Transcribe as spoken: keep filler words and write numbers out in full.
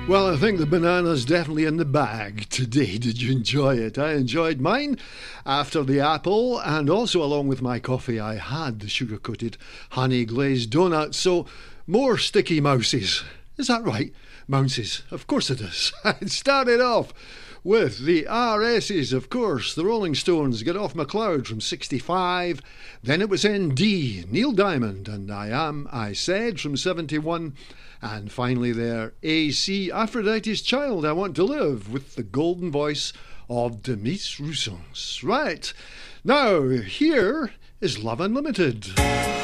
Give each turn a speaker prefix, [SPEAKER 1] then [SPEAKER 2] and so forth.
[SPEAKER 1] Well, I think the banana's definitely in the bag today. Did you enjoy it? I enjoyed mine. After the apple, and also along with my coffee, I had the sugar-coated honey glazed donut. So, more sticky mouses. Is that right? Mounces. Of course it is. It started off with the R S's, of course. The Rolling Stones, Get Off My Cloud from sixty-five. Then it was N D, Neil Diamond, and I Am, I Said from seventy-one. And finally there, A C, Aphrodite's Child, I Want to Live, with the golden voice of Demis Roussos. Right, now here is Love Unlimited.